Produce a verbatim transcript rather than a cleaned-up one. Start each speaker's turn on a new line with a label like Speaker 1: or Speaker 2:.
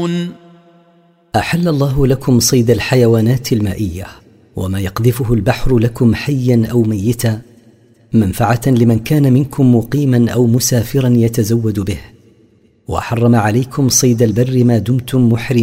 Speaker 1: تعلمون.
Speaker 2: أحل الله لكم صيد الحيوانات المائية وما يقذفه البحر لكم حيا أو ميتا، منفعة لمن كان منكم مقيما أو مسافرا يتزود به، وحرم عليكم صيد البر ما دمتم محرمين